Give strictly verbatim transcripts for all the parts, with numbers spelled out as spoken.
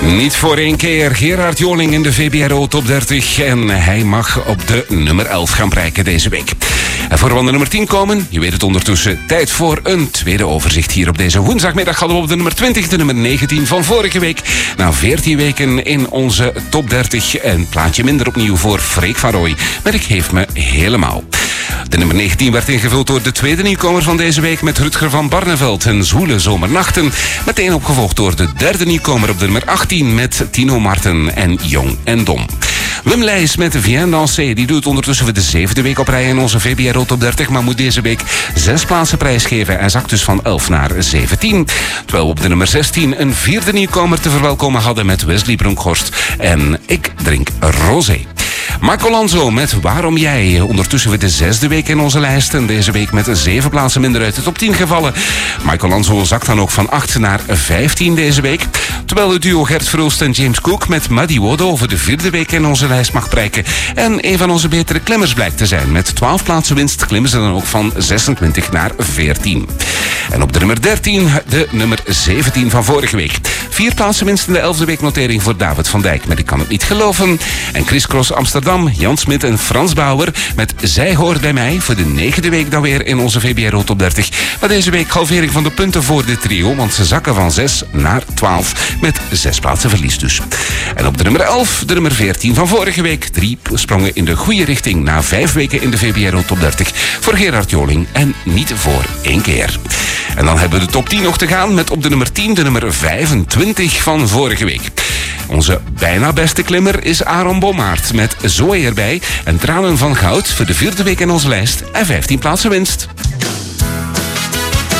Niet voor één keer. Gerard Joling in de V B R O Top dertig. En hij mag op de nummer elf gaan prijken deze week. En voor we aan de nummer tien komen, je weet het ondertussen, tijd voor een tweede overzicht hier op deze woensdagmiddag. Hadden we op de nummer twintig, de nummer negentien van vorige week. Na veertien weken in onze Top dertig. Een plaatje minder opnieuw voor Freek van Rooij. Maar ik geef me helemaal. De nummer negentien werd ingevuld door de tweede nieuwkomer van deze week met Rutger van Barneveld en Zwoele Zomernachten. Meteen opgevolgd door de derde nieuwkomer op de nummer achttien met Tino Marten en Jong en Dom. Wim Leijs met Viens Danser, die doet ondertussen voor de zevende week op rij in onze V B R O Top dertig, maar moet deze week zes plaatsen prijsgeven en zakt dus van elf naar zeventien. Terwijl we op de nummer zestien een vierde nieuwkomer te verwelkomen hadden met Wesley Bronkhorst en Ik drink rosé. Marco Lanzo met Waarom Jij. Ondertussen weer de zesde week in onze lijst. En deze week met zeven plaatsen minder uit de top tien gevallen. Michael Lanzo zakt dan ook van acht naar vijftien deze week. Terwijl het duo Gert Verhulst en James Cook met Muddy Wodo over de vierde week in onze lijst mag prijken. En een van onze betere klimmers blijkt te zijn. Met twaalf plaatsen winst klimmen ze dan ook van zesentwintig naar veertien. En op de nummer dertien de nummer zeventien van vorige week. Vier plaatsen winst in de elfde weeknotering voor David van Dijk. Maar ik kan het niet geloven. En Chris Cross Amsterdam, Jan Smit en Frans Bauer met Zij hoort bij mij voor de negende week dan weer in onze V B R O Top dertig. Maar deze week halvering van de punten voor dit trio, want ze zakken van zes naar twaalf met zes plaatsen verlies dus. En op de nummer elf, de nummer veertien van vorige week. Drie sprongen in de goede richting na vijf weken in de V B R O Top dertig voor Gerard Joling en niet voor één keer. En dan hebben we de top tien nog te gaan met op de nummer tien de nummer vijfentwintig van vorige week. Onze bijna beste klimmer is Aaron Bommaert met Zooi erbij en Tranen van Goud voor de vierde week in onze lijst en vijftien plaatsen winst.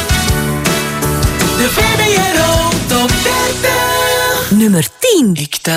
De V B R O Top dertig. Nummer tien. Ik